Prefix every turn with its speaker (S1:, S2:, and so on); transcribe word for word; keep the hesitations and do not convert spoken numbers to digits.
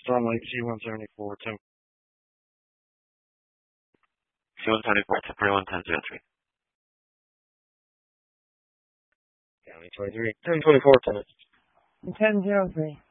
S1: Starlink C one seventy-four, ten.
S2: C one seventy-four, twenty-one ten oh three.
S1: County twenty-three, ten twenty-four, ten.
S3: ten oh three.